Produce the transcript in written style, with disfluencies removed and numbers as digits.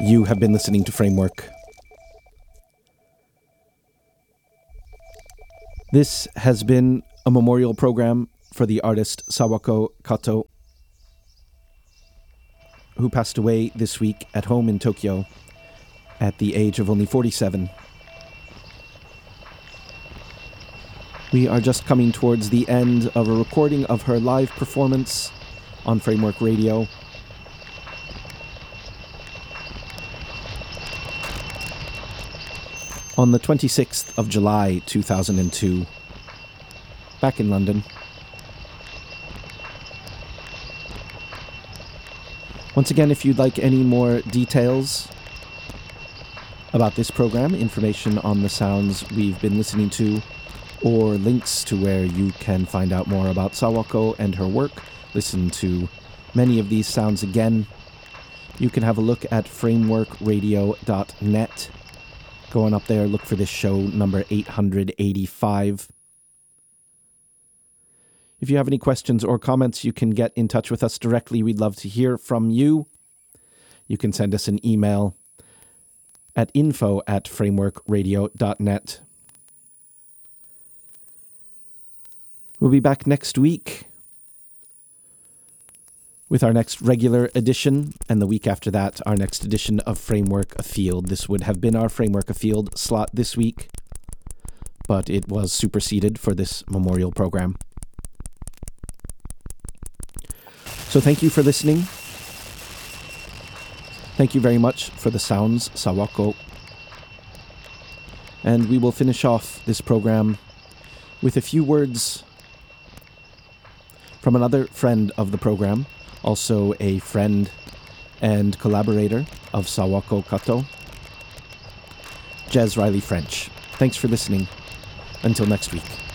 You have been listening to Framework. This has been a memorial program for the artist Sawako Kato, who passed away this week at home in Tokyo at the age of only 47. We are just coming towards the end of a recording of her live performance on Framework Radio. On the 26th of July, 2002, back in London. Once again, if you'd like any more details about this program, information on the sounds we've been listening to, or links to where you can find out more about Sawako and her work, listen to many of these sounds again, you can have a look at frameworkradio.net. Go on up there, look for this show, number 885. If you have any questions or comments, you can get in touch with us directly. We'd love to hear from you. You can send us an email at info@frameworkradio.net. We'll be back next week with our next regular edition, and the week after that, our next edition of Framework Afield. This would have been our Framework Afield slot this week, but it was superseded for this memorial program. So thank you for listening. Thank you very much for the sounds, Sawako. And we will finish off this program with a few words from another friend of the program, also a friend and collaborator of Sawako Kato, Jez Riley French. Thanks for listening. Until next week.